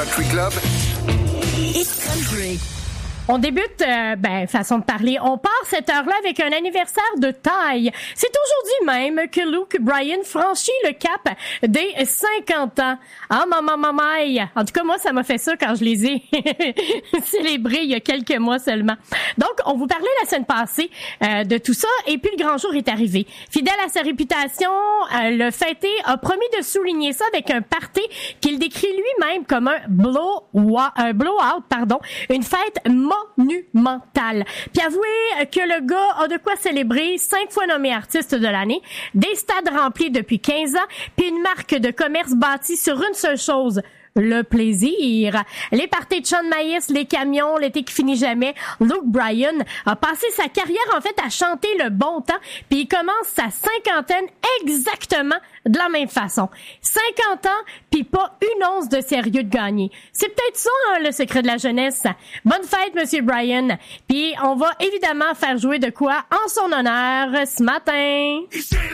Country Club. It's country. On débute, façon de parler, on part cette heure-là avec un anniversaire de taille. C'est aujourd'hui même que Luke Bryan franchit le cap des 50 ans. Ah, mamaï! En tout cas, moi, ça m'a fait ça quand je les ai célébrés il y a quelques mois seulement. Donc, on vous parlait la semaine passée de tout ça, et puis le grand jour est arrivé. Fidèle à sa réputation, le fêté a promis de souligner ça avec un party qu'il décrit lui-même comme un blowout, une fête monumentale. Puis avouez que le gars a de quoi célébrer, 5 fois nommé artiste de l'année, des stades remplis depuis 15 ans, puis une marque de commerce bâtie sur une seule chose: le plaisir. Les parties de champs de maïs, les camions, l'été qui finit jamais. Luke Bryan a passé sa carrière, en fait, à chanter le bon temps, puis il commence sa cinquantaine exactement de la même façon. 50 ans, puis pas une once de sérieux de gagner. C'est peut-être ça, le secret de la jeunesse. Bonne fête, Monsieur Bryan. Puis on va évidemment faire jouer de quoi en son honneur ce matin.